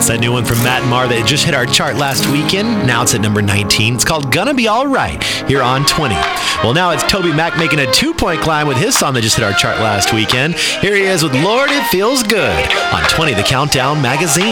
It's that new one from Matt and Mar that just hit our chart last weekend. Now it's at number 19. It's called Gonna Be Alright here on 20. Well, now it's Toby Mac making a 2-point climb with his song that just hit our chart last weekend. Here he is with Lord It Feels Good on 20, the Countdown Magazine.